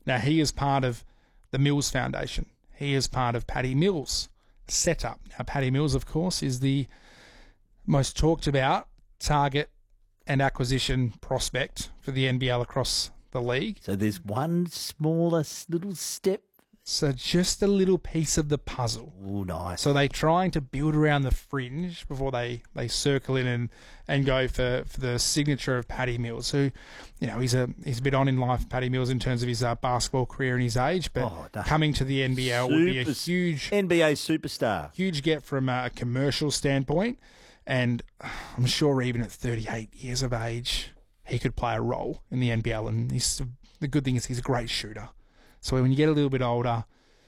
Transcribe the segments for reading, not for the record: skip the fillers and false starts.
Now, he is part of the Mills Foundation. He is part of Paddy Mills' setup. Now, Paddy Mills, of course, is the most talked about target and acquisition prospect for the NBL across the league. So there's one smaller little step. So just a little piece of the puzzle. Oh, nice. So they're trying to build around the fringe before they circle in and go for the signature of Paddy Mills, who, you know, he's a bit on in life, Paddy Mills, in terms of his basketball career and his age, but coming to the NBL would be a huge NBA superstar. Huge get from a commercial standpoint, and I'm sure even at 38 years of age, he could play a role in the NBL, and the good thing is he's a great shooter. So when you get a little bit older,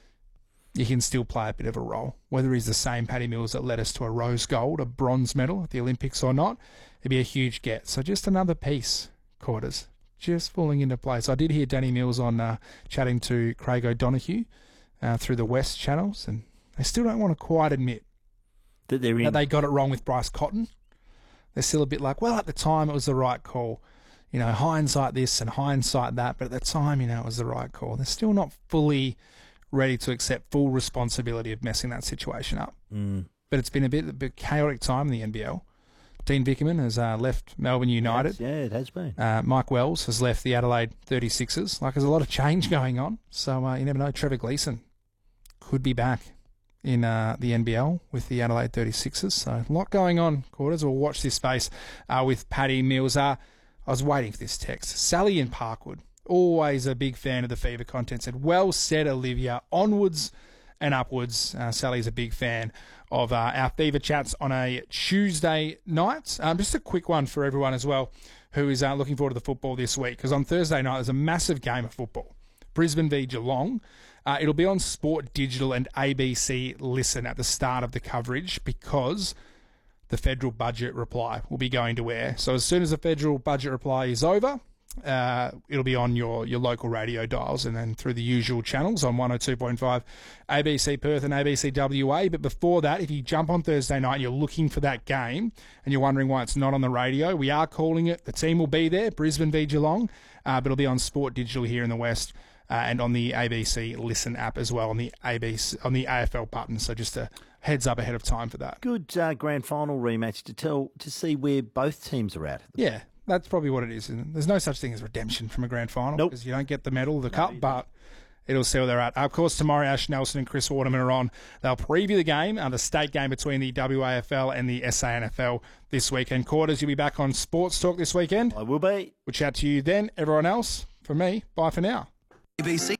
you can still play a bit of a role. Whether he's the same Paddy Mills that led us to a rose gold, a bronze medal at the Olympics or not, it'd be a huge get. So just another piece, Quarters, just falling into place. I did hear Danny Mills on chatting to Craig O'Donoghue through the West channels, and they still don't want to quite admit that they got it wrong with Bryce Cotton. They're still a bit like, well, at the time it was the right call. You know, hindsight this and hindsight that, but at the time, you know, it was the right call. They're still not fully ready to accept full responsibility of messing that situation up. But it's been a bit chaotic time in the NBL. Dean Vickerman has left Melbourne United. Yeah, it has been. Mike Wells has left the Adelaide 36ers. Like, there's a lot of change going on. So you never know. Trevor Gleeson could be back in the NBL with the Adelaide 36ers. So a lot going on, Quarters. We'll watch this space with Paddy Mills. I was waiting for this text. Sally in Parkwood, always a big fan of the Fever content, said, well said, Olivia. Onwards and upwards. Sally's a big fan of our Fever chats on a Tuesday night. Just a quick one for everyone as well who is looking forward to the football this week, because on Thursday night there's a massive game of football. Brisbane v Geelong. It'll be on Sport Digital and ABC Listen at the start of the coverage, because the federal budget reply will be going to air. So as soon as the federal budget reply is over, it'll be on your local radio dials and then through the usual channels on 102.5 ABC Perth and ABC WA. But before that, if you jump on Thursday night and you're looking for that game and you're wondering why it's not on the radio, we are calling it. The team will be there, Brisbane v Geelong, but it'll be on Sport Digital here in the West. And on the ABC Listen app as well, on the AFL button. So just a heads up ahead of time for that. Good grand final rematch to see where both teams are at. Yeah, that's probably what it is. There's no such thing as redemption from a grand final, because you don't get the medal, the cup, but it'll see where they're at. Of course, tomorrow Ash Nelson and Chris Waterman are on. They'll preview the game, the state game between the WAFL and the SANFL this weekend. Quarters, you'll be back on Sports Talk this weekend. I will be. We'll chat to you then. Everyone else, from me, bye for now. ABC.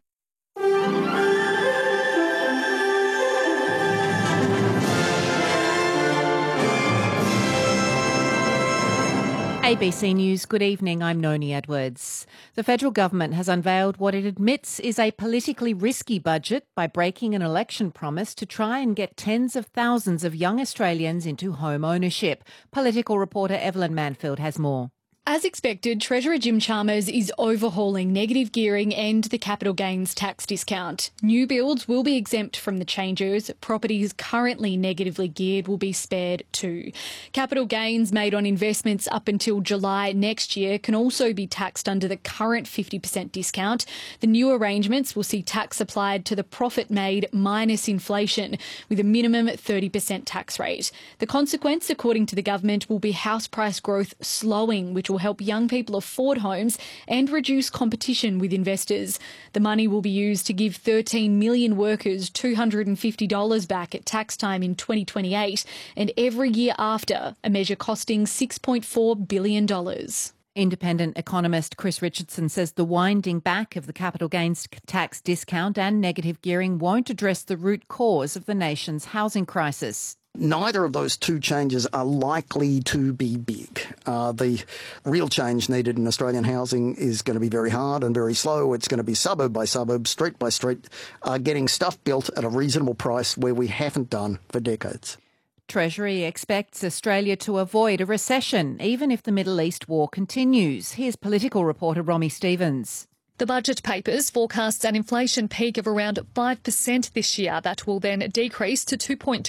ABC News, good evening. I'm Noni Edwards. The federal government has unveiled what it admits is a politically risky budget by breaking an election promise to try and get tens of thousands of young Australians into home ownership. Political reporter Evelyn Manfield has more. As expected, Treasurer Jim Chalmers is overhauling negative gearing and the capital gains tax discount. New builds will be exempt from the changes. Properties currently negatively geared will be spared too. Capital gains made on investments up until July next year can also be taxed under the current 50% discount. The new arrangements will see tax applied to the profit made minus inflation, with a minimum 30% tax rate. The consequence, according to the government, will be house price growth slowing, which will help young people afford homes and reduce competition with investors. The money will be used to give 13 million workers $250 back at tax time in 2028 and every year after, a measure costing $6.4 billion. Independent economist Chris Richardson says the winding back of the capital gains tax discount and negative gearing won't address the root cause of the nation's housing crisis. Neither of those two changes are likely to be big. The real change needed in Australian housing is going to be very hard and very slow. It's going to be suburb by suburb, street by street, getting stuff built at a reasonable price where we haven't done for decades. Treasury expects Australia to avoid a recession, even if the Middle East war continues. Here's political reporter Romy Stevens. The budget papers forecasts an inflation peak of around 5% this year. That will then decrease to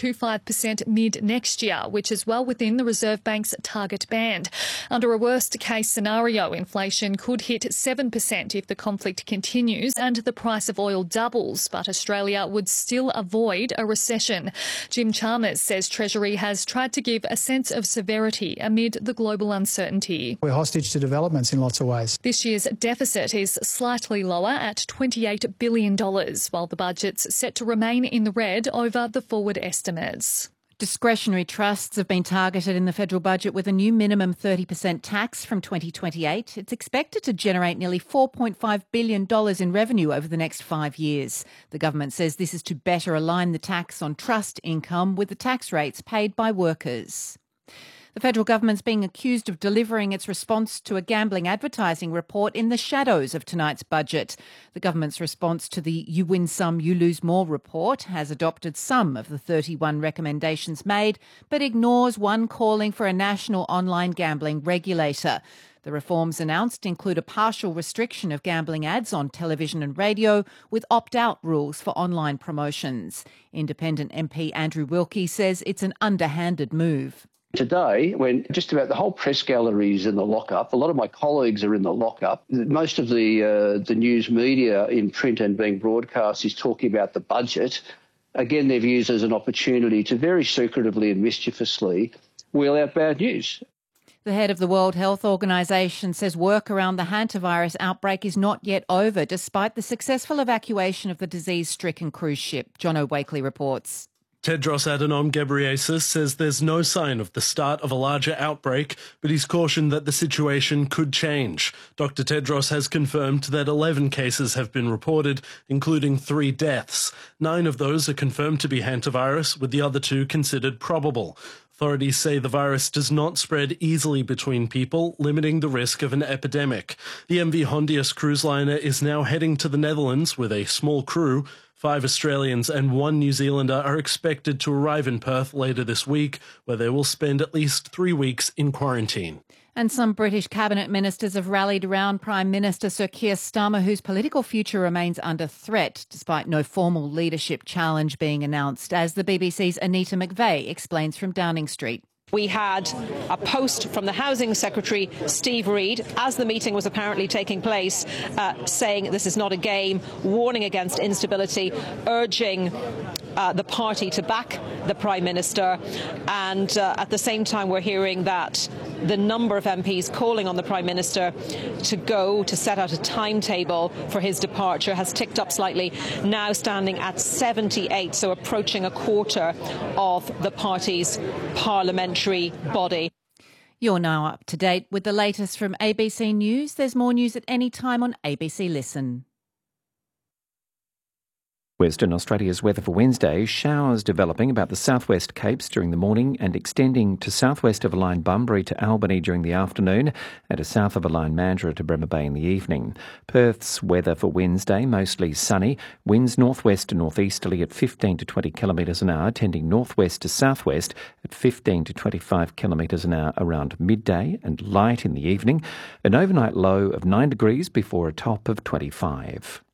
2.25% mid next year, which is well within the Reserve Bank's target band. Under a worst-case scenario, inflation could hit 7% if the conflict continues and the price of oil doubles, but Australia would still avoid a recession. Jim Chalmers says Treasury has tried to give a sense of severity amid the global uncertainty. We're hostage to developments in lots of ways. This year's deficit is slightly lower at $28 billion, while the budget's set to remain in the red over the forward estimates. Discretionary trusts have been targeted in the federal budget with a new minimum 30% tax from 2028. It's expected to generate nearly $4.5 billion in revenue over the next 5 years. The government says this is to better align the tax on trust income with the tax rates paid by workers. The federal government's being accused of delivering its response to a gambling advertising report in the shadows of tonight's budget. The government's response to the You Win Some, You Lose More report has adopted some of the 31 recommendations made, but ignores one calling for a national online gambling regulator. The reforms announced include a partial restriction of gambling ads on television and radio with opt-out rules for online promotions. Independent MP Andrew Wilkie says it's an underhanded move. Today, when just about the whole press gallery is in the lockup, a lot of my colleagues are in the lockup. Most of the news media in print and being broadcast is talking about the budget. Again, they've used as an opportunity to very secretively and mischievously wheel out bad news. The head of the World Health Organization says work around the hantavirus outbreak is not yet over, despite the successful evacuation of the disease-stricken cruise ship. Jono Wakely reports. Tedros Adhanom Ghebreyesus says there's no sign of the start of a larger outbreak, but he's cautioned that the situation could change. Dr. Tedros has confirmed that 11 cases have been reported, including 3 deaths. 9 of those are confirmed to be hantavirus, with the other 2 considered probable. Authorities say the virus does not spread easily between people, limiting the risk of an epidemic. The MV Hondius cruise liner is now heading to the Netherlands with a small crew. 5 Australians and 1 New Zealander are expected to arrive in Perth later this week, where they will spend at least 3 weeks in quarantine. And some British cabinet ministers have rallied around Prime Minister Sir Keir Starmer, whose political future remains under threat, despite no formal leadership challenge being announced, as the BBC's Anita McVeigh explains from Downing Street. We had a post from the Housing Secretary, Steve Reid, as the meeting was apparently taking place, saying this is not a game, warning against instability, urging the party to back the Prime Minister. And at the same time, we're hearing that the number of MPs calling on the Prime Minister to set out a timetable for his departure has ticked up slightly, now standing at 78, so approaching a quarter of the party's parliamentary body. You're now up to date with the latest from ABC News. There's more news at any time on ABC Listen. Western Australia's weather for Wednesday, showers developing about the southwest Capes during the morning and extending to southwest of a line Bunbury to Albany during the afternoon and to south of a line Mandurah to Bremer Bay in the evening. Perth's weather for Wednesday, mostly sunny, winds northwest to northeasterly at 15 to 20 kilometres an hour, tending northwest to southwest at 15 to 25 kilometres an hour around midday and light in the evening. An overnight low of 9 degrees before a top of 25.